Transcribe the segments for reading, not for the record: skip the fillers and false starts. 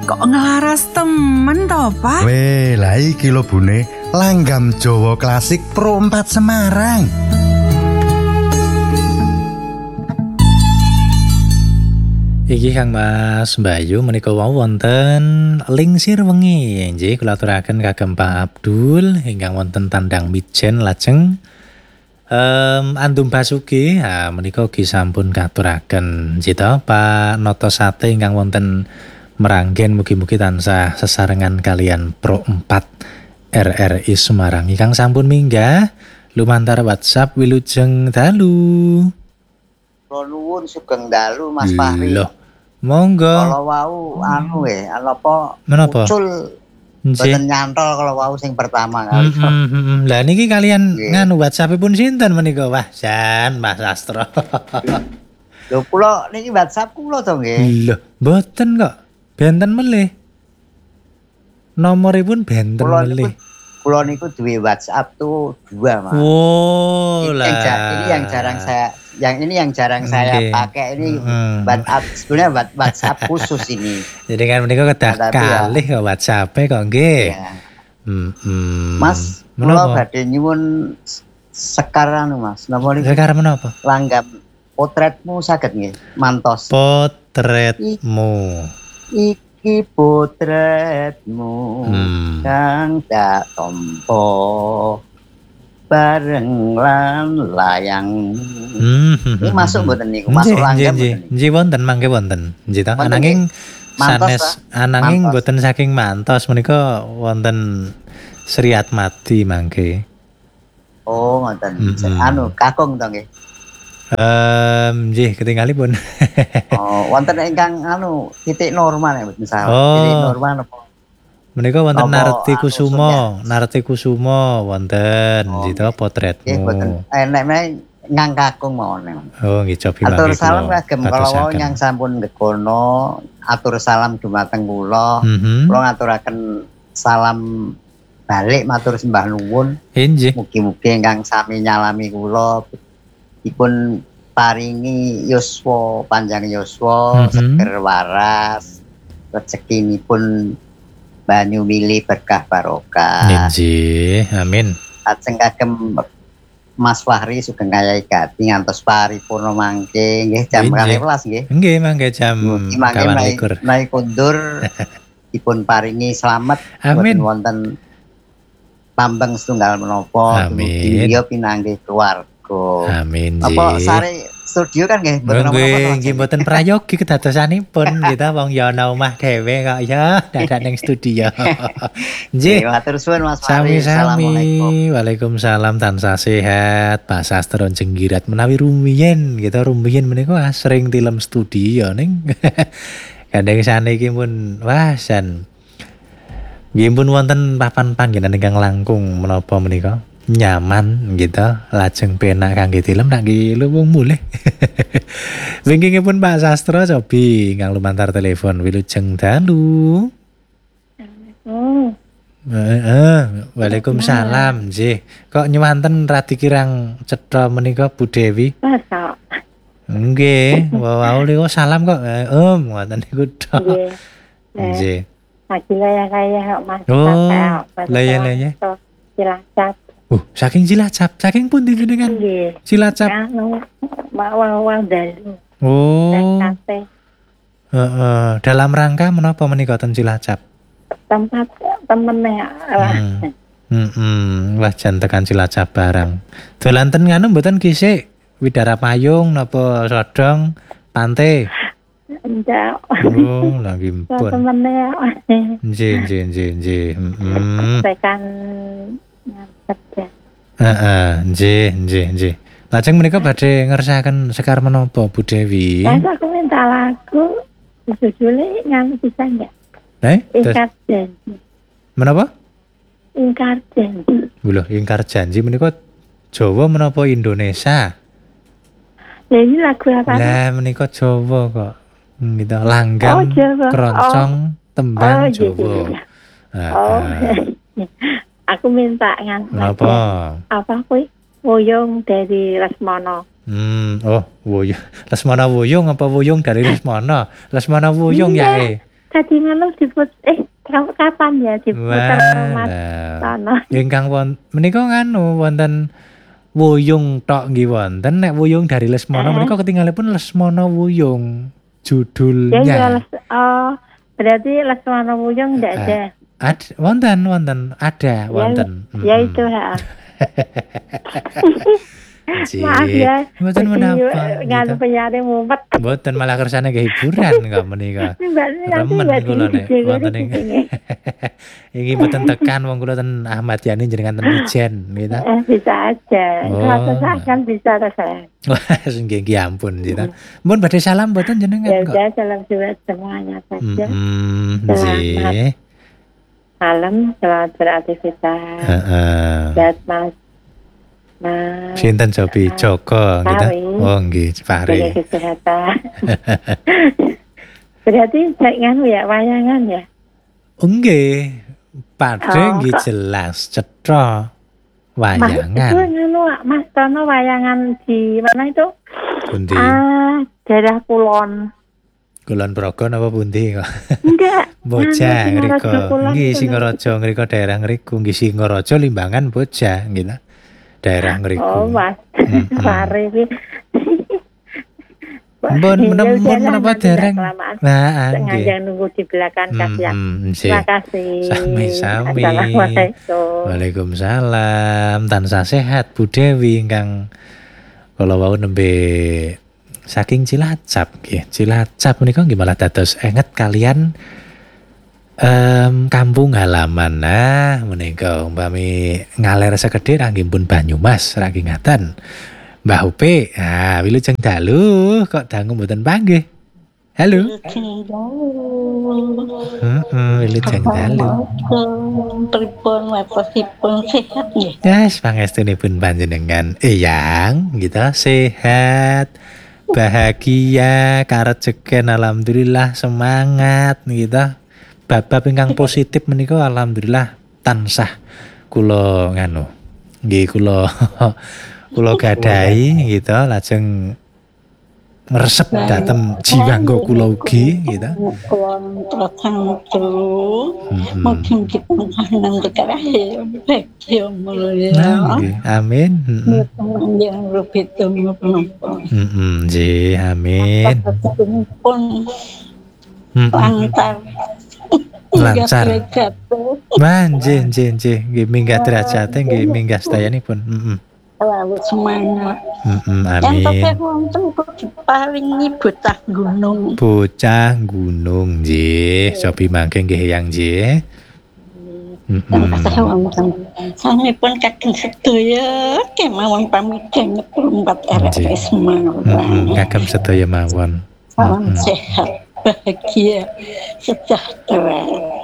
kok ngelaras temen toh, Pak? Weh, lah iki lho Bune, Langgam Jawa Klasik Pro 4 Semarang. Iki Kang Mas Bayu menika wau wonten lingsir wengi nggih kula aturaken kagem Pak Abdul ingkang wonten tandang mijen lajeng Andum Basuki menika ugi sampun katuraken nggih to Pak Noto Sate ingkang wonten Meranggen mugi-mugi tansah sesarengan kalian Pro 4 RRI Semarang ingkang sampun minggah lumantar WhatsApp wilujeng dalu. Kula nuwun sugeng dalu Mas Fahri. Loh, monggo. Kalau wau apa Menapa? Muncul boten nyantol kalau wau sing pertama kali. Lah niki kalian nganu WhatsApp-ipun sinten menika? Wah, jan Mas Astro. Lho kula niki WhatsApp kula to nggih. Lho, mboten kok. Benten melih. Nomoripun benten melih. Kula niku duwe WhatsApp tuh 2, Mas. Oh, lah. Ini yang jarang saya pakai ini WhatsApp sebenarnya WhatsApp khusus ini. Jadi kan menika kedah kalih kok WhatsApp-e kok nggih. Ya. Mas, kula badhe nyuwun sekarang Mas. Napa niku? Sekarang menapa? Langgam potretmu saged nggih, mantos. Potretmu. Iki potretmu kang tak tompo bareng lan layang. Ini masuk mboten niku, masuk langgam mboten. Nggih wonten mangke wonten. Nggih ta. Ananging sanes ananging mboten saking mantos menika wonten Sri Atmadi mangke. Oh, ngoten. Anu kakung to nggih. Nggih ketinggalipun. Oh, wonten ingkang anu titik normal ya misal. Titik normal apa? Menika wonten Narti Kusumo wonten nggih potretmu. Nggih mboten enek ngang kakung mawon. Oh nggih cobi mangke. Atur salam kagem kala yang sampun ngekono, atur salam dumateng kula. Kula ngaturaken salam balik matur sembah nuwun. Nggih. Mugi-mugi ingkang sami nyalami kula dipun paringi yuswa panjang yuswa seger waras rezekinipun banyu mili berkah barokah. Nggih, amin. Lajeng kagem Mas Fahri sugeng ngayahi gati ngantos paripurna mangke nggih jam 12 nggih. Nggih mangke jam 12. Menawi kundur dipun paringi slamet wonten pambeng setunggal menapa amin. Dia pinanggih keluarga. Amin. Apa sare studio kan nggih mboten apa-apa. Nggih mboten prayogi kedadosanipun kita wong ya ana omah dhewe kok ya dadak ning studio. Nggih. Matur suwun Mas Fahri. Assalamualaikum. Waalaikumsalam tansah sehat. Pak Sastro Jenggirat menawi rumiyin menika sering tilem studio ning kadang saniki pun wah san. Nggih pun wonten papan panggenan ingkang langkung menapa menika? Nyaman gitu lajeng penak kangge tilem nak nggih luwung mulih. Wingkingipun Pak Sastro cobi kang lumantar telepon wilujeng dalu. Waalaikumsalam nggih. Kok nyuwanten radi kirang cetha menika Bu Dewi? Masa. Nggih, wau niku salam kok. Ngoten niku tok. Nggih. Lagi kaya Mas. Oh, laya-laya. Cilacap. Saking Cilacap, saking pundi jenengan? Cilacap. Wawang dalu. Oh. Dalam rangka menapa menika ten Cilacap? Tempat temene. Wah jan tekan Cilacap barang. Dolan ten nganu mboten kisik Widara Payung napa Sodong Pantai? Enggak. Oh, lagi pun. Temene. Nggih. Tekan Nggih. Lajeng menika badhe ngersakaken sekar menapa Bu Dewi? Aku minta lagu judulnya nyanyi bisa enggak? Ingkar janji. Menapa? Ingkar janji. Lho, ingkar janji menika Jawa menapa Indonesia? Lah ini lagu apa? Lah menika Jawa kok. Gitu, langgam, keroncong, tembang Jawa. Aku minta apa kuwi Wuyung dari Lesmono. Wuyung. Lesmana Wuyung apa Wuyung dari Lesmana? Lesmana Wuyung ya. tadi malam kapan ya diputar Mas Tono? Ingkang menika nganu wonten wuyung tok nggih wonten. Nek wuyung dari Lesmono menika ketinggalipun Lesmono Wuyung judulnya. Ya, berarti Lesmono Wuyung ndak ada. Wonten ada wonten. Ya itu Maaf ya, mboten menapa. Nganu penyiar mumet. Mboten malah kersane ke hiburan kok menika. Remen kula nek wonten ing. Iki mboten tekan wong kula ten Ahmad Yani jenengan ten Mijen gitu. Bisa aja. Rasa kan bisa rasa. Wah, nggih ampun gitu. Mun badhe salam mboten jenengan kok. Ya, salam buat semuanya saja. Nggih. Malam selamat beraktivitas. Buat Mas Sinten Sobi Joko gitu. Oh nggih, Fahri. Kesehatan. Berarti nganu ya wayangan ya? Nggih. Padhe nggih jelas cetha wayangan. Mas itu Mas Tono wayangan di mana itu? Pundi? Daerah Kulon. Kulon Progo napa pundi kok? Enggak. Bocah ngriko. Nggih Singaraja ngriko daerah ngriku nggih Singaraja Limbangan Bocah gitu. Daerah ngriku. Oh, Mas. Pare iki. Mun menapa dereng. Nah, nggih. Sengaja nunggu di belakang kasihan. Terima kasih. Sami-sami. Assalamualaikum. Waalaikumsalam. Tansah sehat Bu Dewi ingkang kula wau nembe saking Cilacap nggih. Cilacap menika nggih malah dados enget kalian kampung halaman. Nah, menika umpami ngaler sekedhir anggenipun Banyumas saking ngaten. Mbah Upi, wilujeng dalu kok dangu mboten panggih. Halo. Wilujeng dalu. Pripun waposipun sehat nggih? Yes, pangestunipun panjenengan eyang gitu sehat. Bahagia, karejeken alhamdulillah semangat gitu. Bab-bab ingkang positif menika alhamdulillah tansah kula nganu. Nggih kula gadahi gitu lajeng ngresep dhateng jiwangga kula ugi gitu. Kulon terang mungkin kita nang dekarahe bae mulya. Amin. Yang rupit menapa. Nggih, amin. Lancar. Nggih. Nggih minggah derajate nggih minggah sedayanipun. Lalu semangat. Amin. Yang wonten paling bocah gunung. Bocah gunung nggih. Sobi mangke nggih yang nggih. Sanipun kagem sedaya kemawon pamijeng perumpat RS mawon. Kagem sedaya mawon. Salam sehat, bahagia, sejahtera.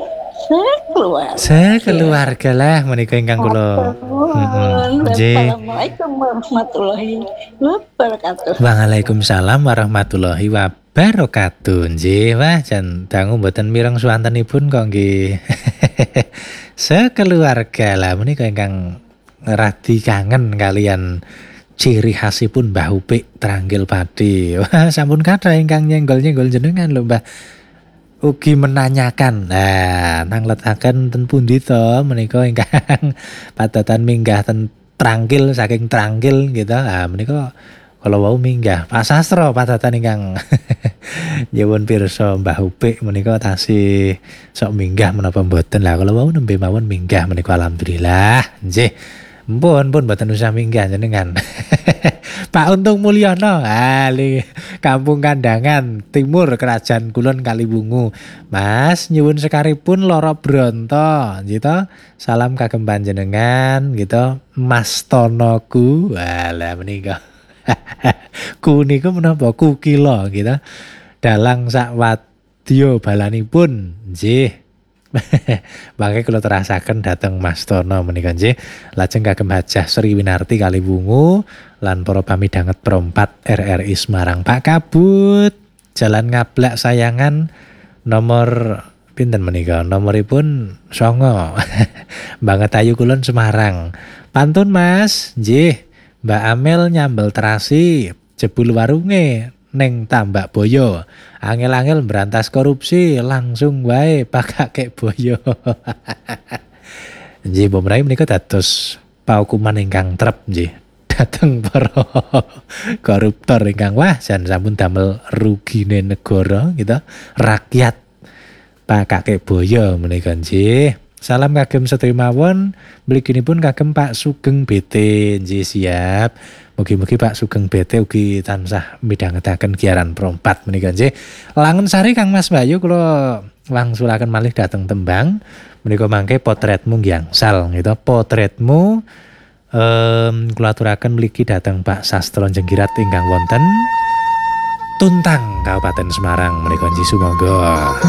Sekeluarga lah menika ingkang kula. Assalamualaikum warahmatullahi wabarakatuh. Waalaikumsalam warahmatullahi wabarakatuh. Nggih, wah jan dangu mboten mireng swantenipun kok nggih. Sekeluarga lah menika ingkang radi kangen kalian ciri khasipun Mbah Upik Tranggil Pati. Wah sampun kathah ingkang nyenggol-nyenggol jenengan lho Mbah. Ugi menanyakan, nang letaken ten pundi to menika ingkang padatan minggah ten Tranggil saking Tranggil gitu. Menika kala wau minggah Pak Sastro padatan ingkang nyuwun pirsa Mbah Upik menika tasih sok minggah menapa mboten. Lah kala wau nembe mawon minggah menika alhamdulillah. Nggih. Pun mboten usah minggah jenengan. Pak Untung Mulyono, Kampung Kandangan Timur Kerajaan Kulon Kaliwungu. Mas nyuwun sekaripun Loro Bronto gitu. Salam kagem panjenengan gitu. Mas Tonoku. Walah menika. Ku niku menapa ku kilo gitu. Dalang sak wadya balanipun. Nggih. Makanya kalau terasakan datang Mas Tono menika nggih lajeng kagem Hajah Sri Winarti Kaliwungu lan para pamidanget perompat RRI Semarang. Pak Kabut Jalan Ngablak Sayangan nomor pinten menika nomoripun 9 Banget Ayu Kulon Semarang. Pantun Mas nggih Mbak Amel nyambel terasi jebul warunge ning Tambak Boyo. Angel-angel berantas korupsi langsung wae pakake boyo. Nggih Bomrai menika dados paukuman ingkang trep nggih. Dateng para koruptor ingkang wah jan sampun damel rugine negara gitu. Rakyat pakake boyo menika nggih. Salam kagem sedaya mawon, mliginipun kagem Pak Sugeng BT nggih siap. Mugi-mugi Pak Sugeng BT ugi tansah midhangetaken giaran Pro 4 menika nggih. Langen sari Kang Mas Bayu kula wangsulaken malih dhateng tembang menika mangke potretmu nggih angsal gitu. Potretmu kula aturaken mligi dhateng Pak Sastro Jenggirat ingkang wonten Tuntang Kabupaten Semarang menika nggih sumangga.